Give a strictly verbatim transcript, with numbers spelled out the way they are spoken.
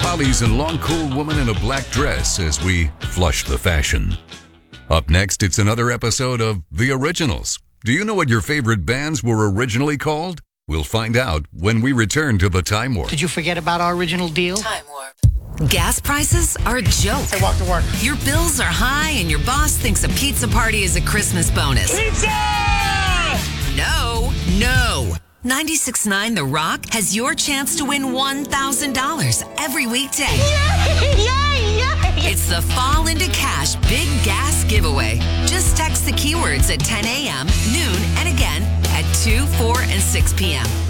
lollies and long cool woman in a black dress as we flush the fashion. Up next, it's another episode of The Originals. Do you know what your favorite bands were originally called? We'll find out when we return to the Time Warp. Did you forget about our original deal? Time Warp. Gas prices are a joke. I walk to work. Your bills are high and your boss thinks a pizza party is a Christmas bonus. Pizza! No, no. ninety-six point nine The Rock has your chance to win one thousand dollars every weekday. Yay, yay, yay. It's the Fall into Cash Big Gas Giveaway. Just text the keywords at ten a.m., noon, and again at two, four, and six p.m.